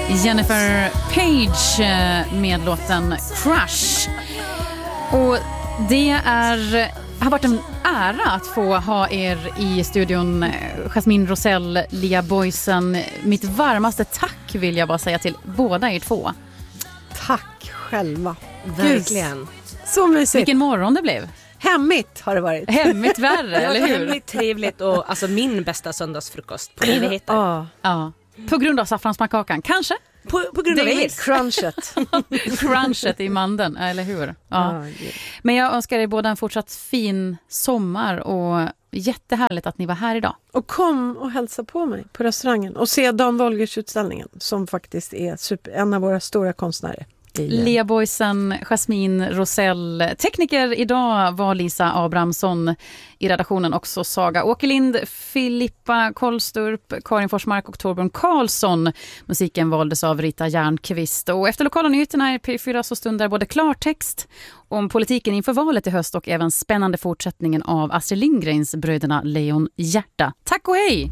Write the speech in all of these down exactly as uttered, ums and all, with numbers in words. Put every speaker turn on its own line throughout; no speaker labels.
Jennifer Page med låten Crush. Och det är, har varit en ära att få ha er i studion, Jasmine Rosell, Lea Boysen. Mitt varmaste tack vill jag bara säga till båda er två.
Tack själva, verkligen.
Gud.
Så mysigt.
Vilken morgon det blev.
Hemmigt har det varit.
Hemmigt värre, eller hur?
Hemmigt, trevligt och alltså min bästa söndagsfrukost på evigheter.
Ja.
Ja. På grund av saffransmakakan, kanske?
På, på grund av
det
er.
Crunchet.
Crunchet i mandeln, eller hur? Ja.
Ja, yeah.
Men jag önskar er båda en fortsatt fin sommar och jättehärligt att ni var här idag.
Och kom och hälsa på mig på restaurangen och se Dan Wolgers utställningen som faktiskt är super, en av våra stora konstnärer.
Lea Boysen, Jasmine Rosell. Tekniker idag var Lisa Abrahamsson, i redaktionen också Saga Åkerlind, Filippa Kollsturp, Karin Forsmark och Torbjörn Karlsson. Musiken valdes av Rita Järnqvist. Och efter lokala nyheterna i P fyra så stundar både klartext om politiken inför valet i höst och även spännande fortsättningen av Astrid Lindgrens Bröderna Leon Hjärta. Tack och hej!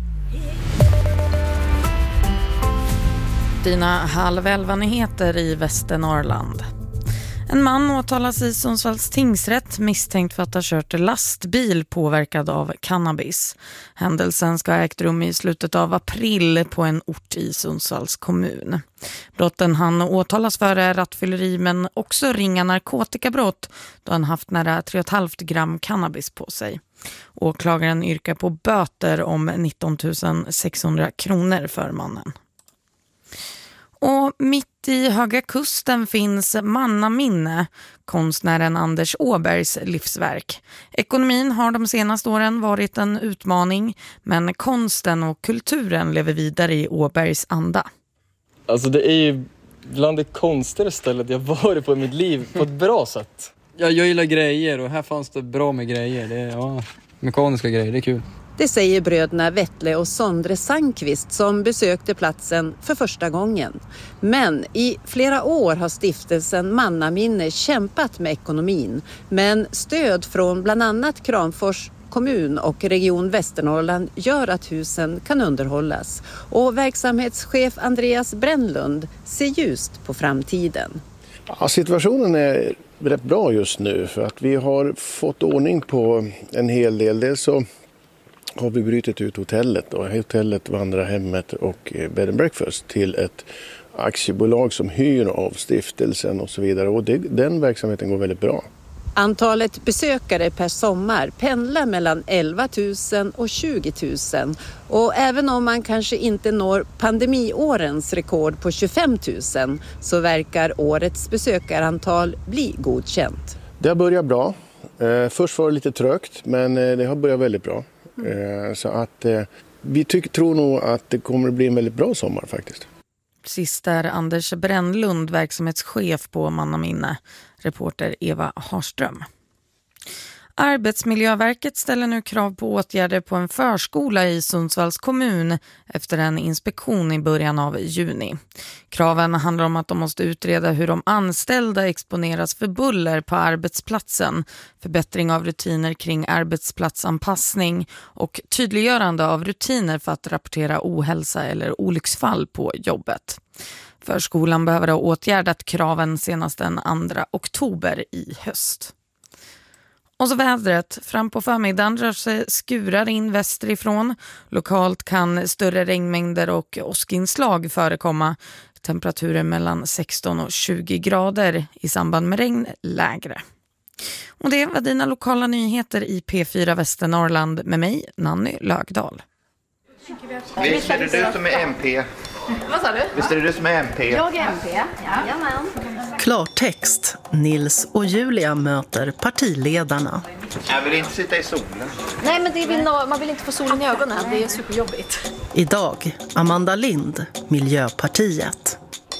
Dina halv elva nyheter i Västernorrland. En man åtalas i Sundsvalls tingsrätt misstänkt för att ha kört lastbil påverkad av cannabis. Händelsen ska ha ägt rum i slutet av april på en ort i Sundsvalls kommun. Brotten han åtalas för är rattfylleri men också ringa narkotikabrott då han haft nära tre komma fem gram cannabis på sig. Åklagaren yrkar på böter om nitton tusen sexhundra kronor för mannen. Och mitt i Höga Kusten finns Mannaminne, konstnären Anders Åbergs livsverk. Ekonomin har de senaste åren varit en utmaning, men konsten och kulturen lever vidare i Åbergs anda.
Alltså det är ju bland det konstigaste stället jag varit på i mitt liv på ett bra sätt.
Jag, jag gillar grejer och här fanns det bra med grejer. Det är, ja, mekaniska grejer, det är kul.
Det säger bröderna Vettle och Sondre Sandqvist som besökte platsen för första gången. Men i flera år har stiftelsen Mannaminne kämpat med ekonomin. Men stöd från bland annat Kramfors kommun och region Västernorrland gör att husen kan underhållas. Och verksamhetschef Andreas Brännlund ser ljust på framtiden.
Ja, situationen är rätt bra just nu för att vi har fått ordning på en hel del. Dels så har vi brytit ut hotellet och hotellet, Vandrarhemmet och Bed and Breakfast till ett aktiebolag som hyr av stiftelsen och så vidare. Och det, den verksamheten går väldigt bra.
Antalet besökare per sommar pendlar mellan elva tusen och tjugo tusen. Och även om man kanske inte når pandemiårens rekord på tjugofem tusen så verkar årets besökarantal bli godkänt.
Det har börjat bra. Först var det lite trögt men det har börjat väldigt bra. Mm. Så att vi tycker, tror nog att det kommer att bli en väldigt bra sommar faktiskt.
Sist är Anders Brännlund, verksamhetschef på Mannaminne, reporter Eva Harström. Arbetsmiljöverket ställer nu krav på åtgärder på en förskola i Sundsvalls kommun efter en inspektion i början av juni. Kraven handlar om att de måste utreda hur de anställda exponeras för buller på arbetsplatsen, förbättring av rutiner kring arbetsplatsanpassning och tydliggörande av rutiner för att rapportera ohälsa eller olycksfall på jobbet. Förskolan behöver ha åtgärdat kraven senast den andra oktober i höst. Och så vädret. Fram på förmiddagen rör sig skurar in västerifrån. Lokalt kan större regnmängder och åskinslag förekomma. Temperaturer mellan sexton och tjugo grader, i samband med regn lägre. Och det var dina lokala nyheter i P fyra Västernorrland med mig, Nanny Lögdahl.
Visst är det du som är M P?
Vad sa du?
Visst är det du som är M P?
Jag är M P, ja.
Klartext. Nils och Julia möter partiledarna.
Jag vill inte sitta i solen.
Nej, men det vill nå, man vill inte få solen i ögonen. Det är superjobbigt.
Idag, Amanda Lind, Miljöpartiet.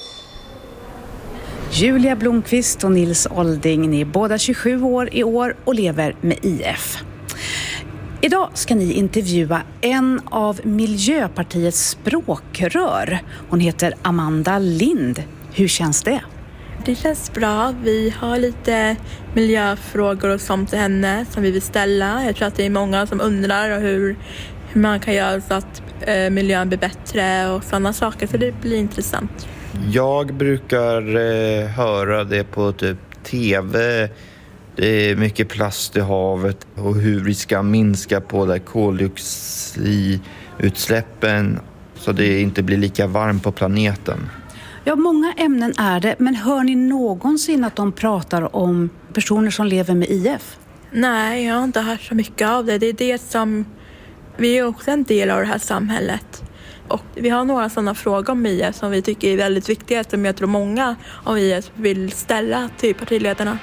Julia Blomqvist och Nils Olding, ni är båda tjugosju år i år och lever med I F. Idag ska ni intervjua en av Miljöpartiets språkrör. Hon heter Amanda Lind. Hur känns det?
Det känns bra. Vi har lite miljöfrågor och sånt till henne som vi vill ställa. Jag tror att det är många som undrar hur, hur man kan göra så att eh, miljön blir bättre och sådana saker. Så det blir intressant.
Jag brukar eh, höra det på typ tv. Det är mycket plast i havet och hur vi ska minska på det koldioxidutsläppen så det inte blir lika varmt på planeten.
Ja, många ämnen är det, men hör ni någonsin att de pratar om personer som lever med I F?
Nej, jag har inte hört så mycket av det. Det är det som, vi är också en del av det här samhället. Och vi har några sådana frågor om I F som vi tycker är väldigt viktiga, som jag tror många av I F vill ställa till partiledarna.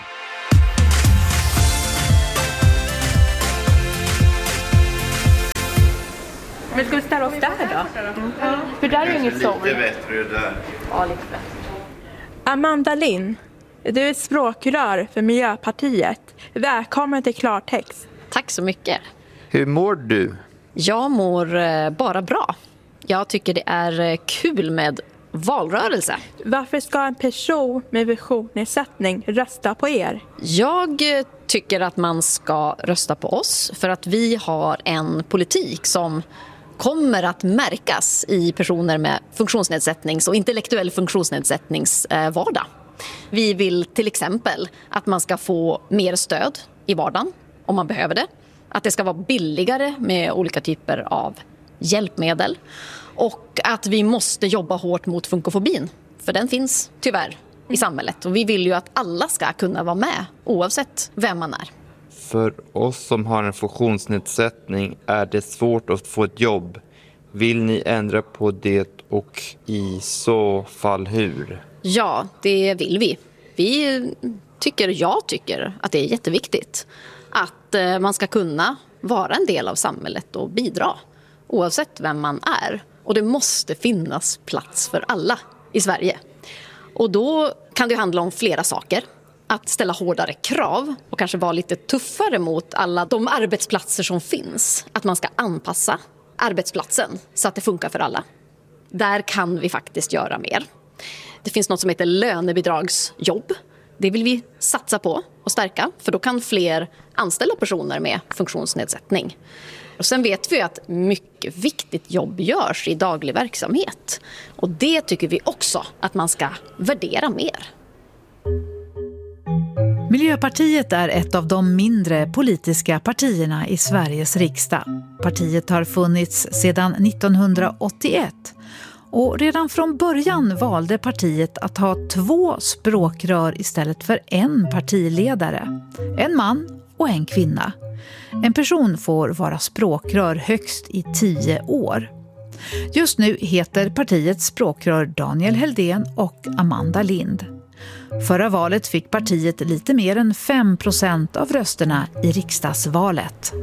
Men ska vi ställa oss där då? Mm. För där är ju inget sol.
Lite bättre där.
Ja, lite bättre. Amanda Lind, du är språkrör för Miljöpartiet. Välkommen till Klartext.
Tack så mycket.
Hur mår du?
Jag mår bara bra. Jag tycker det är kul med valrörelse.
Varför ska en person med visionsnedsättning rösta på er?
Jag tycker att man ska rösta på oss för att vi har en politik som kommer att märkas i personer med funktionsnedsättnings- och intellektuell funktionsnedsättnings vardag. Vi vill till exempel att man ska få mer stöd i vardagen om man behöver det. Att det ska vara billigare med olika typer av hjälpmedel. Och att vi måste jobba hårt mot funkofobin. För den finns tyvärr i samhället. Och vi vill ju att alla ska kunna vara med oavsett vem man är.
För oss som har en funktionsnedsättning är det svårt att få ett jobb. Vill ni ändra på det och i så fall hur?
Ja, det vill vi. Vi tycker, jag tycker att det är jätteviktigt att man ska kunna vara en del av samhället och bidra oavsett vem man är. Och det måste finnas plats för alla i Sverige. Och då kan det handla om flera saker. Att ställa hårdare krav och kanske vara lite tuffare mot alla de arbetsplatser som finns. Att man ska anpassa arbetsplatsen så att det funkar för alla. Där kan vi faktiskt göra mer. Det finns något som heter lönebidragsjobb. Det vill vi satsa på och stärka, för då kan fler anställa personer med funktionsnedsättning. Och sen vet vi att mycket viktigt jobb görs i daglig verksamhet. Och det tycker vi också att man ska värdera mer.
Miljöpartiet är ett av de mindre politiska partierna i Sveriges riksdag. Partiet har funnits sedan nittonhundraåttioett. Och redan från början valde partiet att ha två språkrör istället för en partiledare. En man och en kvinna. En person får vara språkrör högst i tio år. Just nu heter partiets språkrör Daniel Heldén och Amanda Lind. Förra valet fick partiet lite mer än fem procent av rösterna i riksdagsvalet.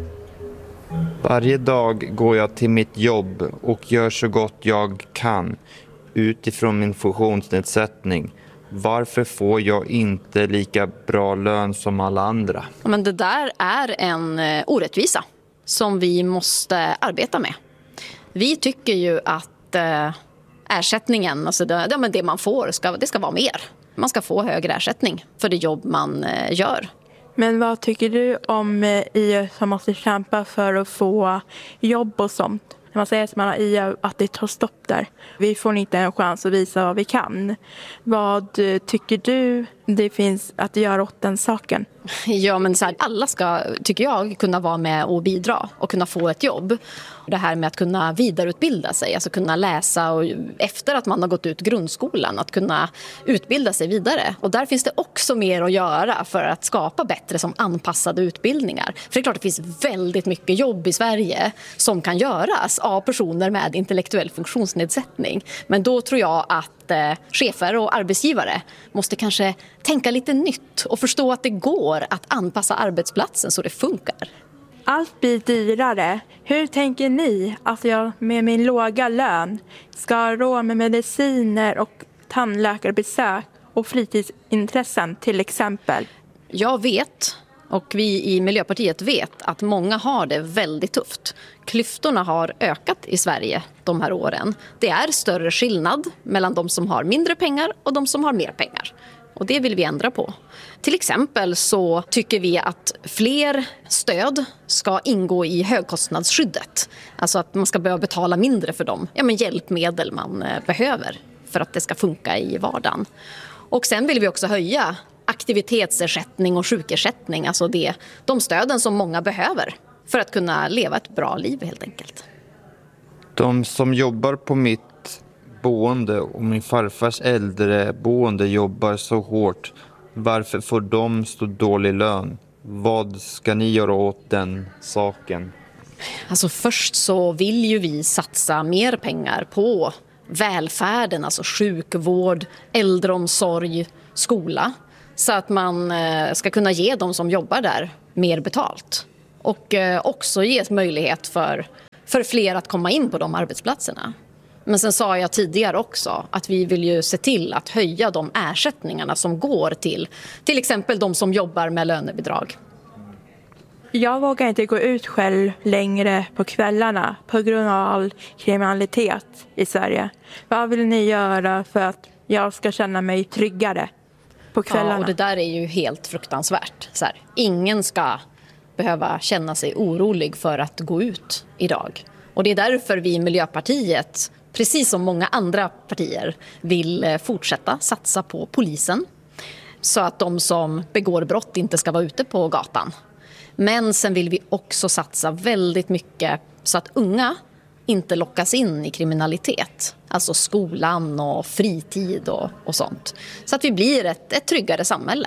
Varje dag går jag till mitt jobb och gör så gott jag kan utifrån min funktionsnedsättning. Varför får jag inte lika bra lön som alla andra?
Men det där är en orättvisa som vi måste arbeta med. Vi tycker ju att eh, ersättningen, alltså det, ja, men det man får, ska, det ska vara mer. Man ska få högre ersättning för det jobb man eh, gör.
Men vad tycker du om I F som måste kämpa för att få jobb och sånt? När man säger att man har I F, att det tar stopp där. Vi får inte en chans att visa vad vi kan. Vad tycker du det finns att göra åt den saken?
Ja, men så här, alla ska, tycker jag, kunna vara med och bidra och kunna få ett jobb. Det här med att kunna vidareutbilda sig, alltså kunna läsa och efter att man har gått ut grundskolan, att kunna utbilda sig vidare. Och där finns det också mer att göra för att skapa bättre som anpassade utbildningar. För det är klart att det finns väldigt mycket jobb i Sverige som kan göras av personer med intellektuell funktionsnedsättning. Men då tror jag att eh, chefer och arbetsgivare måste kanske tänka lite nytt och förstå att det går att anpassa arbetsplatsen så det funkar.
Allt blir dyrare. Hur tänker ni att jag med min låga lön ska ha råd med mediciner och tandläkarbesök och fritidsintressen till exempel?
Jag vet, och vi i Miljöpartiet vet, att många har det väldigt tufft. Klyftorna har ökat i Sverige de här åren. Det är större skillnad mellan de som har mindre pengar och de som har mer pengar. Och det vill vi ändra på. Till exempel så tycker vi att fler stöd ska ingå i högkostnadsskyddet. Alltså att man ska behöva betala mindre för dem ja, men hjälpmedel man behöver. för att det ska funka i vardagen. Och sen vill vi också höja aktivitetsersättning och sjukersättning, alltså det, de stöden som många behöver för att kunna leva ett bra liv helt enkelt.
De som jobbar på mitt boende och min farfars äldreboende jobbar så hårt. Varför får de så dålig lön? Vad ska ni göra åt den saken?
Alltså först så vill ju vi satsa mer pengar på välfärden, alltså sjukvård, äldreomsorg, skola. Så att man ska kunna ge de som jobbar där mer betalt. Och också ges möjlighet för, för fler att komma in på de arbetsplatserna. Men sen sa jag tidigare också att vi vill ju se till att höja de ersättningarna som går till till exempel de som jobbar med lönebidrag.
Jag vågar inte gå ut själv längre på kvällarna på grund av all kriminalitet i Sverige. Vad vill ni göra för att jag ska känna mig tryggare på kvällarna?
Ja, och det där är ju helt fruktansvärt. Så här, ingen ska behöva känna sig orolig för att gå ut idag. Och det är därför vi i Miljöpartiet, precis som många andra partier, vill fortsätta satsa på polisen. Så att de som begår brott inte ska vara ute på gatan. Men sen vill vi också satsa väldigt mycket så att unga inte lockas in i kriminalitet. Alltså skolan och fritid och, och sånt. Så att vi blir ett, ett tryggare samhälle.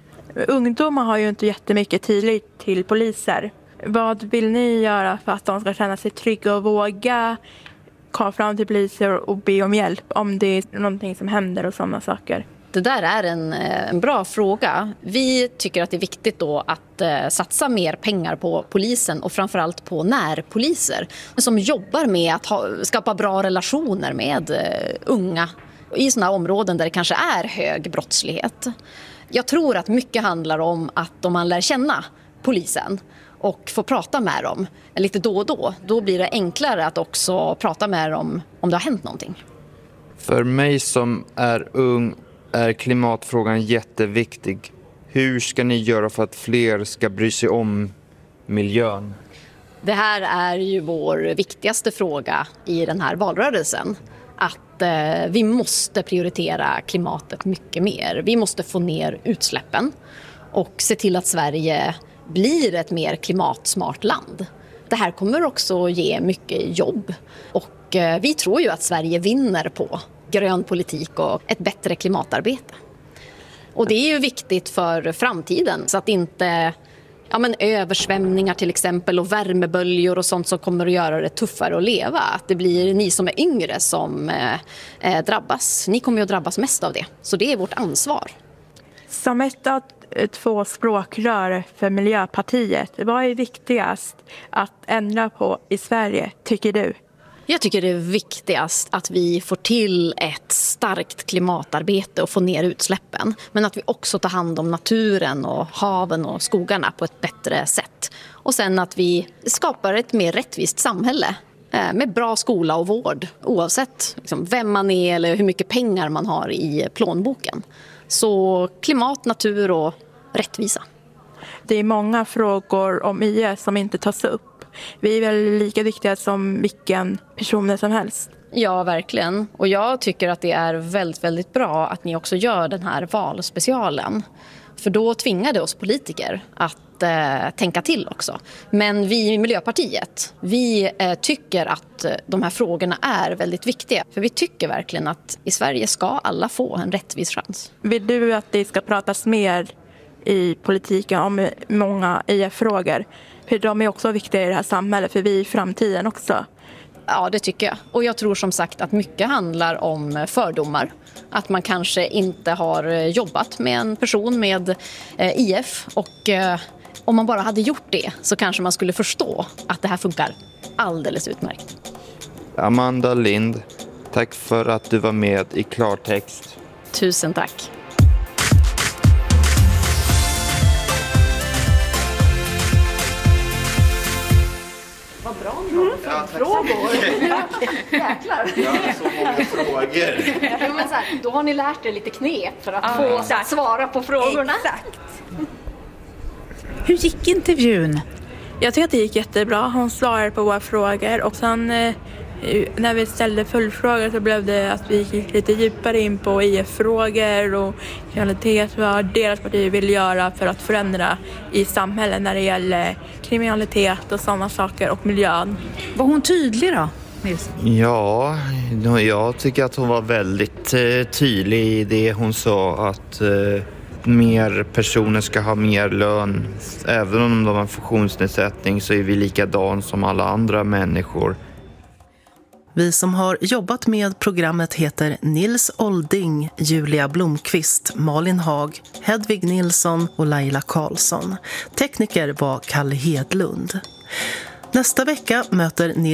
Ungdomar har ju inte jättemycket tillit till poliser. Vad vill ni göra för att de ska känna sig trygga och våga komma fram till poliser och be om hjälp om det är någonting som händer och sådana saker?
Det där är en, en bra fråga. Vi tycker att det är viktigt då att eh, satsa mer pengar på polisen och framförallt på närpoliser som jobbar med att ha, skapa bra relationer med eh, unga i sådana områden där det kanske är hög brottslighet. Jag tror att mycket handlar om att om man lär känna polisen och får prata med dem lite då och då, då blir det enklare att också prata med dem om det har hänt någonting.
För mig som är ung är klimatfrågan jätteviktig. Hur ska ni göra för att fler ska bry sig om miljön?
Det här är ju vår viktigaste fråga i den här valrörelsen. Att eh, vi måste prioritera klimatet mycket mer. Vi måste få ner utsläppen och se till att Sverige blir ett mer klimatsmart land. Det här kommer också ge mycket jobb och eh, vi tror ju att Sverige vinner på grön politik och ett bättre klimatarbete. Och det är ju viktigt för framtiden så att inte ja, men översvämningar till exempel och värmeböljor och sånt som kommer att göra det tuffare att leva. Att det blir ni som är yngre som eh, drabbas. Ni kommer ju att drabbas mest av det. Så det är vårt ansvar.
Som ett av två språkrör för Miljöpartiet, vad är viktigast att ändra på i Sverige, tycker du?
Jag tycker det är viktigast att vi får till ett starkt klimatarbete och får ner utsläppen. Men att vi också tar hand om naturen och haven och skogarna på ett bättre sätt. Och sen att vi skapar ett mer rättvist samhälle med bra skola och vård. Oavsett liksom vem man är eller hur mycket pengar man har i plånboken. Så klimat, natur och rättvisa.
Det är många frågor om I S som inte tas upp. Vi är väl lika viktiga som vilken person som helst.
Ja, verkligen. Och jag tycker att det är väldigt, väldigt bra att ni också gör den här valspecialen. För då tvingar det oss politiker att eh, tänka till också. Men vi i Miljöpartiet, vi eh, tycker att de här frågorna är väldigt viktiga. För vi tycker verkligen att i Sverige ska alla få en rättvis chans.
Vill du att det ska pratas mer i politiken om många I F-frågor? För de är också viktiga i det här samhället, för vi är i framtiden också.
Ja, det tycker jag. Och jag tror som sagt att mycket handlar om fördomar. Att man kanske inte har jobbat med en person med I F. Och eh, om man bara hade gjort det så kanske man skulle förstå att det här funkar alldeles utmärkt.
Amanda Lind, tack för att du var med i Klartext.
Tusen tack. Vad bra ni har för frågor. Jäklar.
Jag har så många frågor.
Jo, men så här, då har ni lärt er lite knep för att
Ja,
få
exakt.
svara på frågorna.
Exakt. Hur gick intervjun?
Jag tycker att det gick jättebra. Hon svarade på våra frågor och sen eh, När vi ställde följdfrågor så blev det att vi gick lite djupare in på I F-frågor och kriminalitet, vad deras parti vill göra för att förändra i samhället när det gäller kriminalitet och sådana saker och miljön.
Var hon tydlig då, Nils?
Ja, jag tycker att hon var väldigt eh, tydlig i det hon sa, att eh, mer personer ska ha mer lön. Även om de har en funktionsnedsättning så är vi likadan som alla andra människor.
Vi som har jobbat med programmet heter Nils Olding, Julia Blomqvist, Malin Haag, Hedvig Nilsson och Laila Karlsson. Tekniker var Kalle Hedlund. Nästa vecka möter Nils